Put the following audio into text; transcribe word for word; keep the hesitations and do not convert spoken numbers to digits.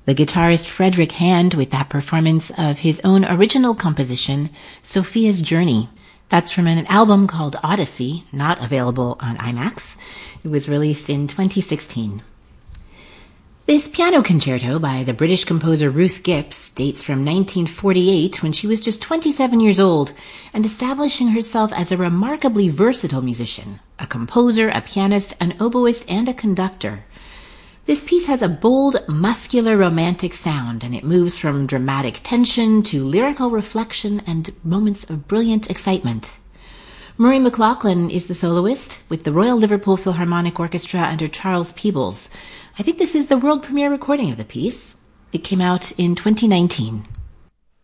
The guitarist Frederick Hand with that performance of his own original composition, Sophia's Journey. That's from an album called Odyssey, not available on IMAX. It was released in twenty sixteen. This piano concerto by the British composer Ruth Gibbs dates from nineteen forty-eight, when she was just twenty-seven years old and establishing herself as a remarkably versatile musician, a composer, a pianist, an oboist, and a conductor. This piece has a bold, muscular, romantic sound, and it moves from dramatic tension to lyrical reflection and moments of brilliant excitement. Murray McLachlan is the soloist with the Royal Liverpool Philharmonic Orchestra under Charles Peebles. I think this is the world premiere recording of the piece. It came out in twenty nineteen.